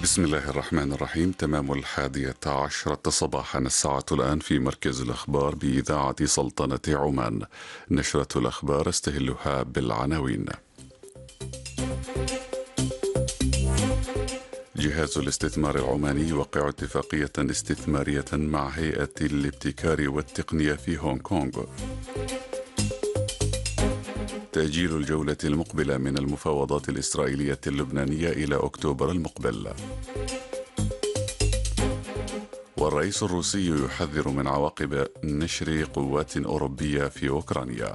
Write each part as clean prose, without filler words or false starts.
بسم الله الرحمن الرحيم. تمام 11 صباحا، الساعة الآن في مركز الأخبار بإذاعة سلطنة عمان. نشرة الأخبار استهلها بالعناوين. جهاز الاستثمار العماني يوقع اتفاقية استثمارية مع هيئة الابتكار والتقنية في هونغ كونغ. تأجيل الجولة المقبلة من المفاوضات الإسرائيلية اللبنانية إلى أكتوبر المقبل. والرئيس الروسي يحذر من عواقب نشر قوات أوروبية في أوكرانيا.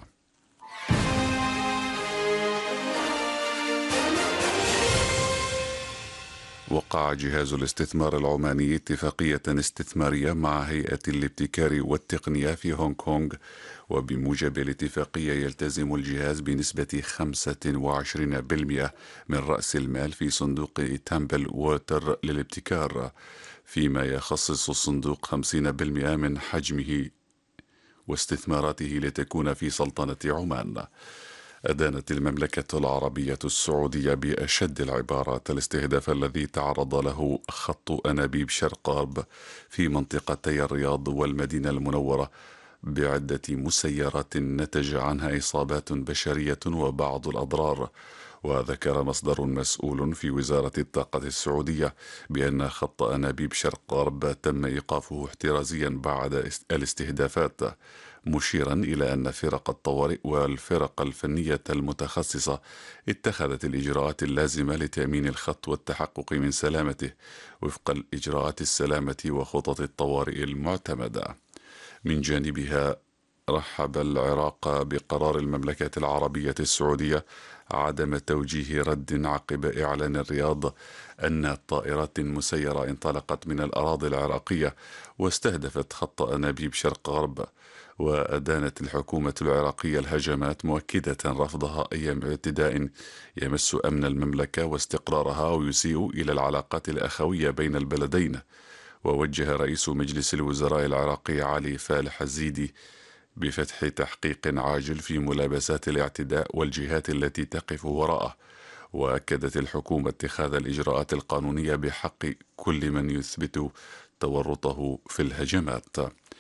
وقع جهاز الاستثمار العماني اتفاقية استثمارية مع هيئة الابتكار والتقنية في هونغ كونغ، وبموجب الاتفاقية يلتزم الجهاز بنسبة 25% من رأس المال في صندوق تامبل ووتر للابتكار، فيما يخصص الصندوق 50% من حجمه واستثماراته لتكون في سلطنة عمان. أدانت المملكة العربية السعودية بأشد العبارات الاستهداف الذي تعرض له خط أنابيب شرق غرب في منطقتي الرياض والمدينة المنورة بعدة مسيرات نتج عنها إصابات بشرية وبعض الأضرار. وذكر مصدر مسؤول في وزارة الطاقة السعودية بأن خط أنابيب شرق غرب تم إيقافه احترازيا بعد الاستهدافات، مشيرا إلى أن فرق الطوارئ والفرق الفنية المتخصصة اتخذت الإجراءات اللازمة لتأمين الخط والتحقق من سلامته وفق الإجراءات السلامة وخطط الطوارئ المعتمدة. من جانبها رحب العراق بقرار المملكة العربية السعودية عدم توجيه رد عقب إعلان الرياض أن طائرات مسيرة انطلقت من الأراضي العراقية واستهدفت خط أنابيب شرق غرب. وأدانت الحكومة العراقية الهجمات، مؤكدة رفضها أي اعتداء يمس أمن المملكة واستقرارها ويسيء إلى العلاقات الأخوية بين البلدين. ووجه رئيس مجلس الوزراء العراقي علي فالح الزيدي بفتح تحقيق عاجل في ملابسات الاعتداء والجهات التي تقف وراءه. وأكدت الحكومة اتخاذ الإجراءات القانونية بحق كل من يثبت تورطه في الهجمات.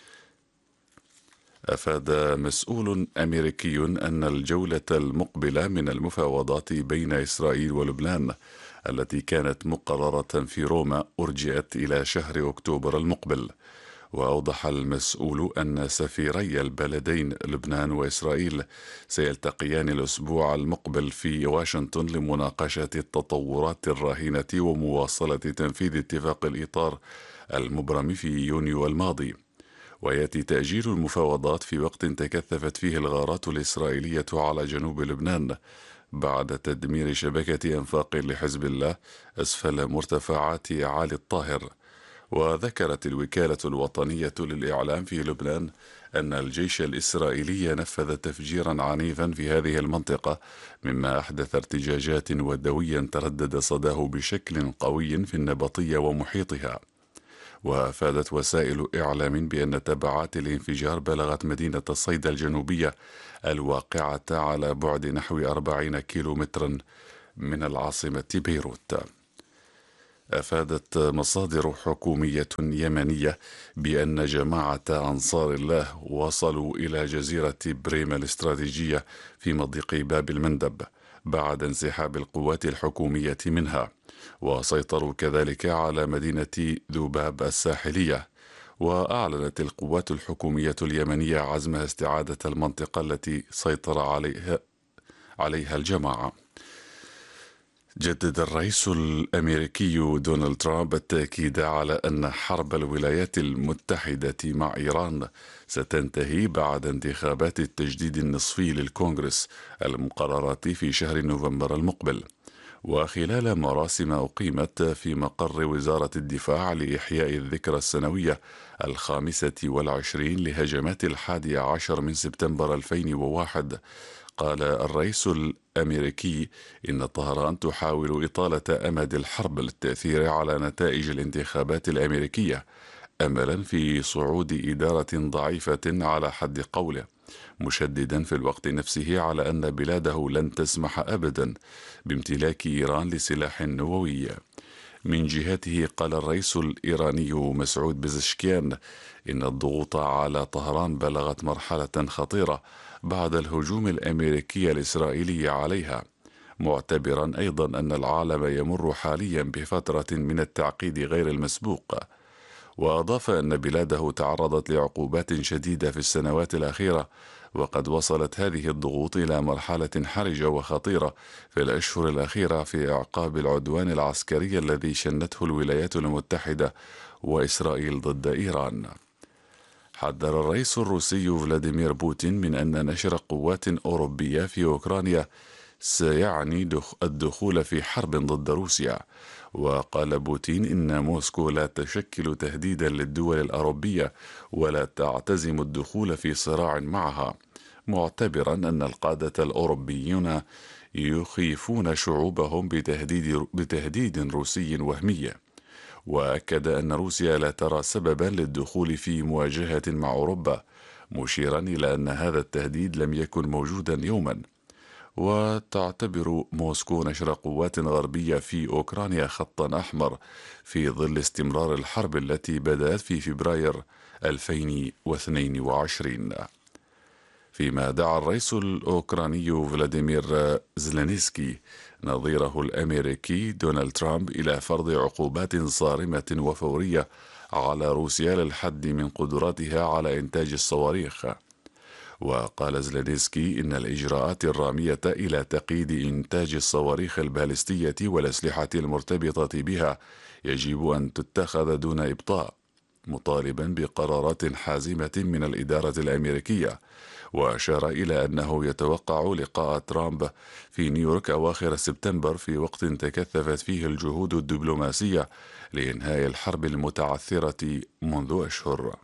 أفاد مسؤول أمريكي أن الجولة المقبلة من المفاوضات بين إسرائيل ولبنان التي كانت مقررة في روما أرجئت إلى شهر أكتوبر المقبل. وأوضح المسؤول أن سفيري البلدين لبنان وإسرائيل سيلتقيان الأسبوع المقبل في واشنطن لمناقشة التطورات الراهنة ومواصلة تنفيذ اتفاق الإطار المبرم في يونيو الماضي. ويأتي تأجيل المفاوضات في وقت تكثفت فيه الغارات الإسرائيلية على جنوب لبنان بعد تدمير شبكة أنفاق لحزب الله أسفل مرتفعات عالي الطاهر. وذكرت الوكالة الوطنية للإعلام في لبنان أن الجيش الإسرائيلي نفذ تفجيرا عنيفا في هذه المنطقة، مما أحدث ارتجاجات ودويا تردد صداه بشكل قوي في النبطية ومحيطها. وأفادت وسائل إعلام بأن تبعات الانفجار بلغت مدينة صيدا الجنوبية الواقعة على بعد نحو 40 كيلومترا من العاصمة بيروت. أفادت مصادر حكومية يمنية بأن جماعة أنصار الله وصلوا إلى جزيرة بريما الاستراتيجية في مضيق باب المندب بعد انسحاب القوات الحكومية منها، وسيطروا كذلك على مدينة ذباب الساحلية. وأعلنت القوات الحكومية اليمنية عزمها استعادة المنطقة التي سيطر عليها الجماعة. جدد الرئيس الأمريكي دونالد ترامب التأكيد على أن حرب الولايات المتحدة مع إيران ستنتهي بعد انتخابات التجديد النصفي للكونغرس المقررة في شهر نوفمبر المقبل. وخلال مراسم أقيمت في مقر وزارة الدفاع لإحياء الذكرى السنوية 25 لهجمات 11 من سبتمبر 2001، قال الرئيس الأمريكي إن طهران تحاول إطالة أمد الحرب للتأثير على نتائج الانتخابات الأمريكية أملا في صعود إدارة ضعيفة على حد قوله، مشددا في الوقت نفسه على أن بلاده لن تسمح أبدا بامتلاك إيران لسلاح نووي. من جهته قال الرئيس الإيراني مسعود بزشكيان إن الضغوط على طهران بلغت مرحلة خطيرة بعد الهجوم الأمريكي الإسرائيلي عليها، معتبرا أيضا أن العالم يمر حاليا بفترة من التعقيد غير المسبوق. وأضاف أن بلاده تعرضت لعقوبات شديدة في السنوات الأخيرة، وقد وصلت هذه الضغوط إلى مرحلة حرجة وخطيرة في الأشهر الأخيرة في أعقاب العدوان العسكري الذي شنته الولايات المتحدة وإسرائيل ضد إيران. حذر الرئيس الروسي فلاديمير بوتين من أن نشر قوات أوروبية في أوكرانيا سيعني الدخول في حرب ضد روسيا. وقال بوتين إن موسكو لا تشكل تهديدا للدول الأوروبية ولا تعتزم الدخول في صراع معها، معتبرا أن القادة الأوروبيون يخيفون شعوبهم بتهديد روسي وهمي. وأكد أن روسيا لا ترى سببا للدخول في مواجهة مع أوروبا، مشيرا إلى أن هذا التهديد لم يكن موجودا يوما. وتعتبر موسكو نشر قوات غربية في أوكرانيا خطا أحمر في ظل استمرار الحرب التي بدأت في فبراير 2022. فيما دعا الرئيس الأوكراني فلاديمير زيلينسكي نظيره الأمريكي دونالد ترامب إلى فرض عقوبات صارمة وفورية على روسيا للحد من قدرتها على إنتاج الصواريخ. وقال زيلينسكي إن الإجراءات الرامية إلى تقييد إنتاج الصواريخ البالستية والأسلحة المرتبطة بها يجب أن تتخذ دون إبطاء، مطالبا بقرارات حازمة من الإدارة الأمريكية. وأشار إلى أنه يتوقع لقاء ترامب في نيويورك أواخر سبتمبر في وقت تكثفت فيه الجهود الدبلوماسية لإنهاء الحرب المتعثرة منذ أشهر.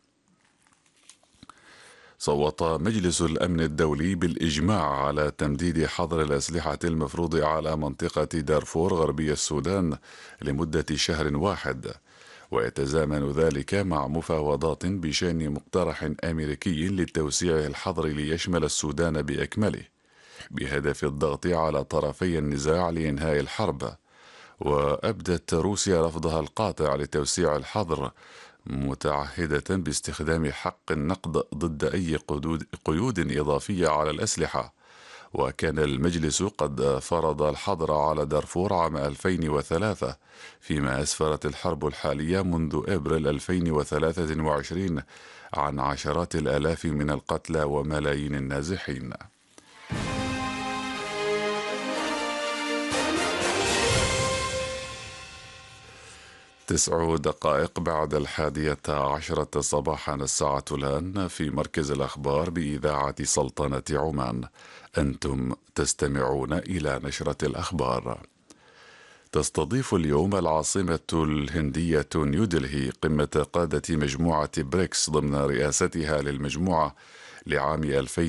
صوت مجلس الأمن الدولي بالإجماع على تمديد حظر الأسلحة المفروض على منطقة دارفور غربي السودان لمدة شهر واحد، ويتزامن ذلك مع مفاوضات بشأن مقترح أمريكي لتوسيع الحظر ليشمل السودان بأكمله بهدف الضغط على طرفي النزاع لإنهاء الحرب. وأبدت روسيا رفضها القاطع لتوسيع الحظر، متعهدة باستخدام حق النقد ضد أي قيود إضافية على الأسلحة. وكان المجلس قد فرض الحظر على دارفور عام 2003، فيما أسفرت الحرب الحالية منذ أبريل 2023 عن عشرات الآلاف من القتلى وملايين النازحين. 9 دقائق بعد 11 صباحا، الساعة الآن في مركز الأخبار بإذاعة سلطنة عمان. أنتم تستمعون إلى نشرة الأخبار. تستضيف اليوم العاصمة الهندية نيودلهي قمة قادة مجموعة بريكس ضمن رئاستها للمجموعة لعام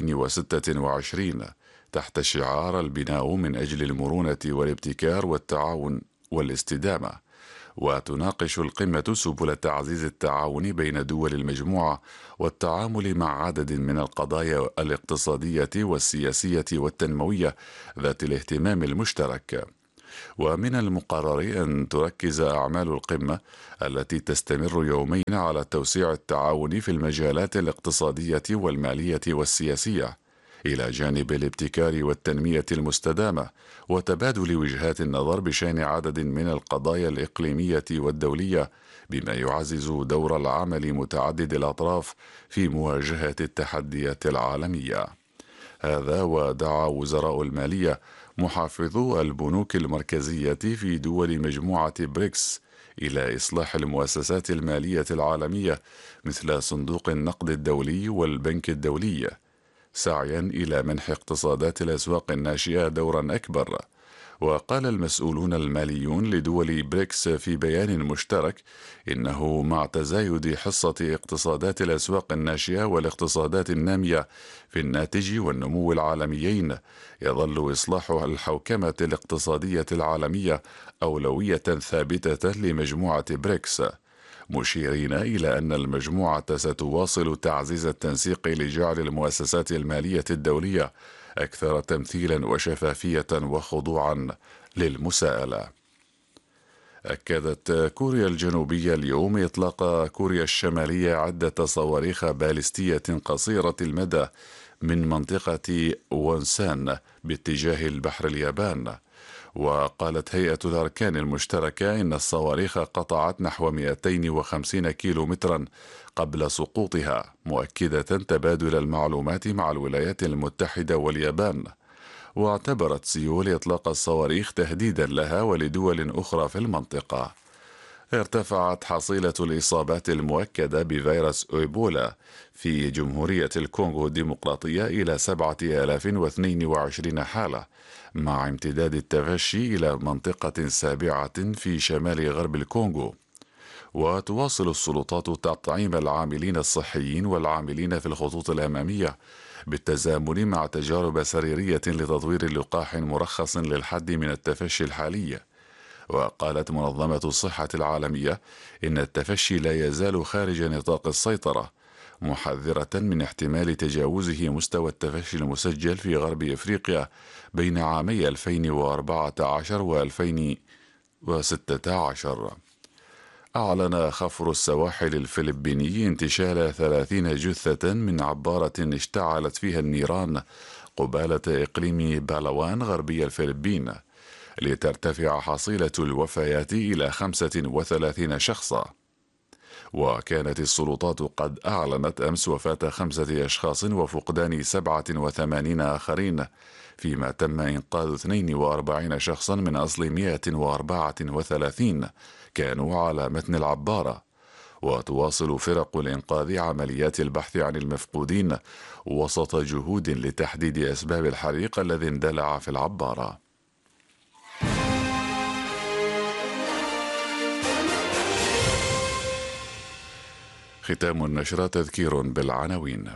2026 تحت شعار البناء من أجل المرونة والابتكار والتعاون والاستدامة. وتناقش القمة سبل تعزيز التعاون بين دول المجموعة والتعامل مع عدد من القضايا الاقتصادية والسياسية والتنموية ذات الاهتمام المشترك. ومن المقرر أن تركز أعمال القمة التي تستمر يومين على توسيع التعاون في المجالات الاقتصادية والمالية والسياسية، إلى جانب الابتكار والتنمية المستدامة وتبادل وجهات النظر بشأن عدد من القضايا الإقليمية والدولية، بما يعزز دور العمل متعدد الأطراف في مواجهة التحديات العالمية. هذا ودعا وزراء المالية محافظو البنوك المركزية في دول مجموعة بريكس إلى إصلاح المؤسسات المالية العالمية مثل صندوق النقد الدولي والبنك الدولي، سعيا إلى منح اقتصادات الأسواق الناشئة دورا أكبر. وقال المسؤولون الماليون لدول بريكس في بيان مشترك إنه مع تزايد حصة اقتصادات الأسواق الناشئة والاقتصادات النامية في الناتج والنمو العالميين، يظل إصلاح الحوكمة الاقتصادية العالمية أولوية ثابتة لمجموعة بريكس، مشيرين إلى أن المجموعة ستواصل تعزيز التنسيق لجعل المؤسسات المالية الدولية أكثر تمثيلا وشفافية وخضوعا للمساءلة. أكدت كوريا الجنوبية اليوم إطلاق كوريا الشمالية عدة صواريخ باليستية قصيرة المدى من منطقة وونسان باتجاه البحر اليابان. وقالت هيئة الأركان المشتركة إن الصواريخ قطعت نحو 250 كيلو مترا قبل سقوطها، مؤكدة تبادل المعلومات مع الولايات المتحدة واليابان. واعتبرت سيول إطلاق الصواريخ تهديدا لها ولدول أخرى في المنطقة. ارتفعت حصيلة الإصابات المؤكدة بفيروس إيبولا في جمهورية الكونغو الديمقراطية إلى 7022 حالة، مع امتداد التفشي إلى منطقة سابعة في شمال غرب الكونغو. وتواصل السلطات تطعيم العاملين الصحيين والعاملين في الخطوط الأمامية بالتزامن مع تجارب سريرية لتطوير لقاح مرخص للحد من التفشي الحالي. وقالت منظمة الصحة العالمية إن التفشي لا يزال خارج نطاق السيطرة، محذرة من احتمال تجاوزه مستوى التفشي المسجل في غرب إفريقيا بين عامي 2014 و 2016. أعلن خفر السواحل الفلبيني انتشال 30 جثة من عبارة اشتعلت فيها النيران قبالة إقليم بالاوان غربي الفلبين، لترتفع حصيلة الوفيات إلى 35 شخصا. وكانت السلطات قد أعلنت أمس وفاة 5 أشخاص وفقدان 87 آخرين، فيما تم إنقاذ 42 شخصا من أصل 134 كانوا على متن العبارة. وتواصل فرق الإنقاذ عمليات البحث عن المفقودين وسط جهود لتحديد أسباب الحريق الذي اندلع في العبارة. ختام النشرة تذكير بالعناوين.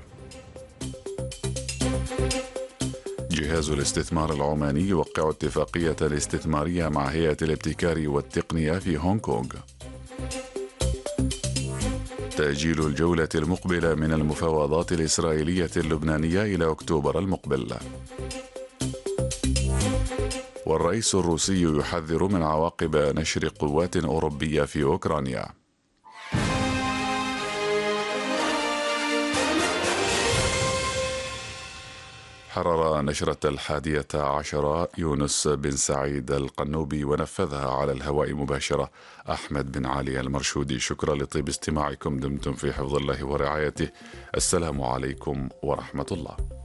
جهاز الاستثمار العماني يوقع اتفاقية الاستثمارية مع هيئة الابتكار والتقنية في هونغ كونغ. تأجيل الجولة المقبلة من المفاوضات الإسرائيلية اللبنانية إلى أكتوبر المقبل. والرئيس الروسي يحذر من عواقب نشر قوات أوروبية في أوكرانيا. حرر نشرة 11 يونس بن سعيد القنوبي ونفذها على الهواء مباشرة أحمد بن علي المرشودي. شكرا لطيب استماعكم، دمتم في حفظ الله ورعايته. السلام عليكم ورحمة الله.